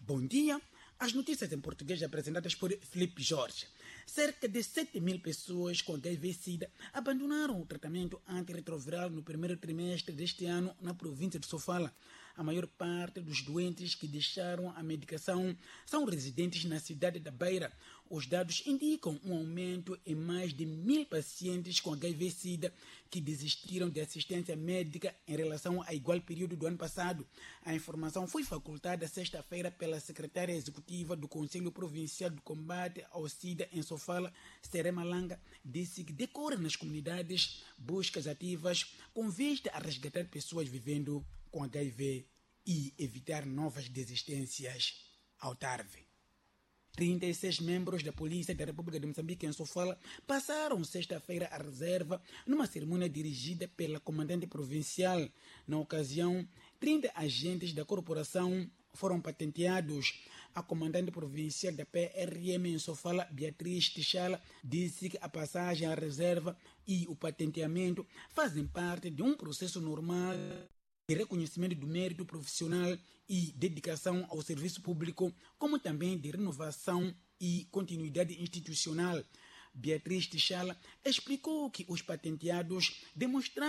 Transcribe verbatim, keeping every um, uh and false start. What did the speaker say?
Bom dia. As notícias em português apresentadas por Felipe Jorge. Cerca de sete mil pessoas com H I V-Sida abandonaram o tratamento antirretroviral no primeiro trimestre deste ano na província de Sofala. A maior parte dos doentes que deixaram a medicação são residentes na cidade da Beira. Os dados indicam um aumento em mais de mil pacientes com H I V-Sida que desistiram de assistência médica em relação a igual período do ano passado. A informação foi facultada sexta-feira pela secretária executiva do Conselho Provincial do Combate ao SIDA em Sofala, Serema Langa, disse que decorrem nas comunidades buscas ativas com vista a resgatar pessoas vivendo com H I V e evitar novas desistências ao TARV. trinta e seis membros da Polícia da República de Moçambique em Sofala passaram sexta-feira à reserva numa cerimônia dirigida pela comandante provincial. Na ocasião, trinta agentes da corporação foram patenteados. A comandante provincial da P R M em Sofala, Beatriz Tichala, disse que a passagem à reserva e o patenteamento fazem parte de um processo normal de reconhecimento do mérito profissional e dedicação ao serviço público, como também de renovação e continuidade institucional. Beatriz Tichala explicou que os patenteados demonstraram